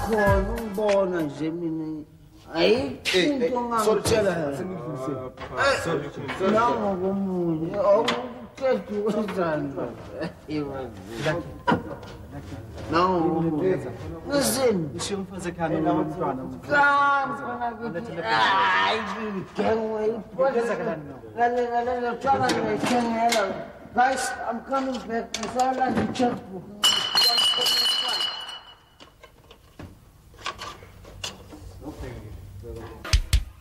khona ungibona nje mina ayikho ngangitshela nangokomunye awuqedi wenzani nangokomunye listen Nishiye umfazi ekhaya nomntwana. Guys, I'm coming back. I saw like a checkbook.